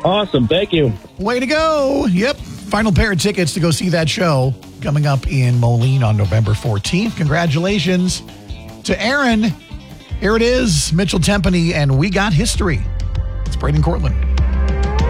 Awesome. Thank you. Way to go. Yep. Final pair of tickets to go see that show coming up in Moline on November 14th. Congratulations to Aaron. Here it is, Mitchell Tempany, and We Got History. It's Braden Cortland.